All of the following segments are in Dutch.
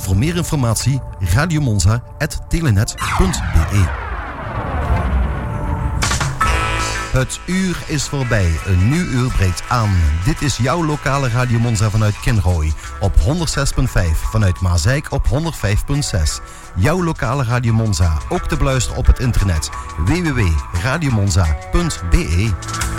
Voor meer informatie radiomonza@telenet.be. Het uur is voorbij. Een nieuw uur breekt aan. Dit is jouw lokale Radio Monza vanuit Kinrooi. Op 106.5. Vanuit Maasijk op 105.6. Jouw lokale Radio Monza. Ook te beluisteren op het internet. www.radiomonza.be.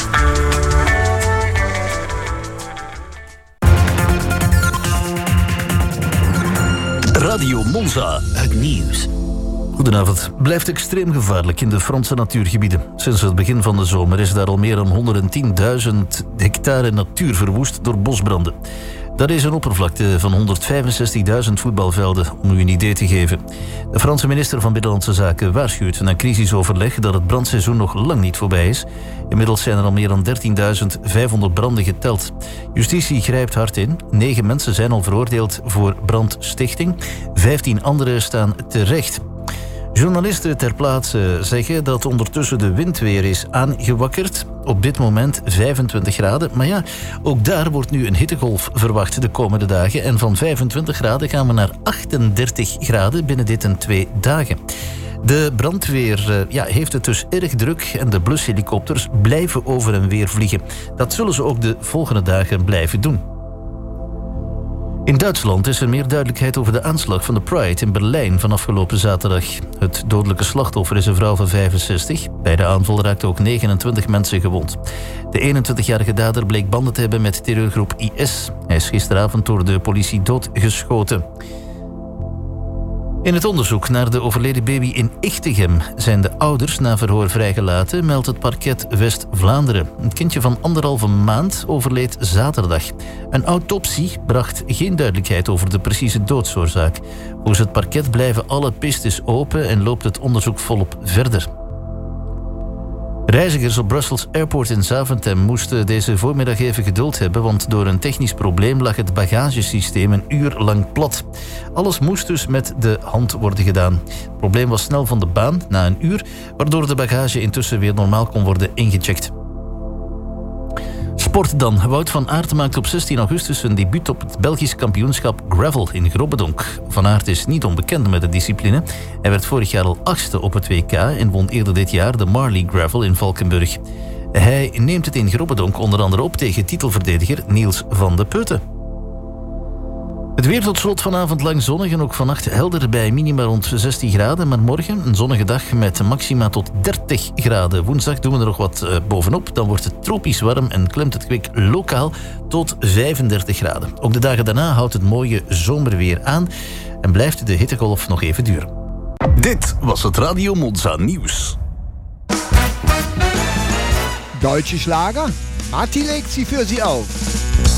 Radio Monza, het nieuws. Goedenavond. Blijft extreem gevaarlijk in de Franse natuurgebieden. Sinds het begin van de zomer is daar al meer dan 110.000 hectare natuur verwoest door bosbranden. Dat is een oppervlakte van 165.000 voetbalvelden, om u een idee te geven. De Franse minister van Binnenlandse Zaken waarschuwt na crisisoverleg dat het brandseizoen nog lang niet voorbij is. Inmiddels zijn er al meer dan 13.500 branden geteld. Justitie grijpt hard in. 9 mensen zijn al veroordeeld voor brandstichting. 15 anderen staan terecht. Journalisten ter plaatse zeggen dat ondertussen de wind weer is aangewakkerd. Op dit moment 25 graden. Maar ja, ook daar wordt nu een hittegolf verwacht de komende dagen. En van 25 graden gaan we naar 38 graden binnen dit en 2 dagen. De brandweer heeft het dus erg druk en de blushelikopters blijven over en weer vliegen. Dat zullen ze ook de volgende dagen blijven doen. In Duitsland is er meer duidelijkheid over de aanslag van de Pride in Berlijn van afgelopen zaterdag. Het dodelijke slachtoffer is een vrouw van 65. Bij de aanval raakten ook 29 mensen gewond. De 21-jarige dader bleek banden te hebben met terreurgroep IS. Hij is gisteravond door de politie doodgeschoten. In het onderzoek naar de overleden baby in Echtegem zijn de ouders na verhoor vrijgelaten, meldt het parket West-Vlaanderen. Een kindje van 1,5 maand overleed zaterdag. Een autopsie bracht geen duidelijkheid over de precieze doodsoorzaak. Volgens het parket blijven alle pistes open en loopt het onderzoek volop verder. Reizigers op Brussels Airport in Zaventem moesten deze voormiddag even geduld hebben, want door een technisch probleem lag het bagagesysteem een uur lang plat. Alles moest dus met de hand worden gedaan. Het probleem was snel van de baan na een uur, waardoor de bagage intussen weer normaal kon worden ingecheckt. Sport dan. Wout van Aert maakt op 16 augustus een debuut op het Belgisch kampioenschap Gravel in Grobbedonk. Van Aert is niet onbekend met de discipline. Hij werd vorig jaar al 8e op het WK en won eerder dit jaar de Marley Gravel in Valkenburg. Hij neemt het in Grobbedonk onder andere op tegen titelverdediger Niels van de Putten. Het weer tot slot vanavond lang zonnig en ook vannacht helder bij minima rond 16 graden. Maar morgen een zonnige dag met maxima tot 30 graden. Woensdag doen we er nog wat bovenop. Dan wordt het tropisch warm en klimt het kwik lokaal tot 35 graden. Ook de dagen daarna houdt het mooie zomerweer aan en blijft de hittegolf nog even duren. Dit was het Radio Monza nieuws. Deutsche Schlager? Matti legt sie für Sie auf.